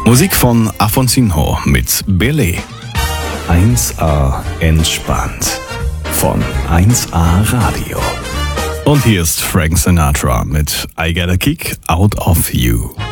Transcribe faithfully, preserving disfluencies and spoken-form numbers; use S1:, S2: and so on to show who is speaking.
S1: Musik von Afonso mit Billy. eins A entspannt von eins A Radio. Und hier ist Frank Sinatra mit I Get a Kick Out of You.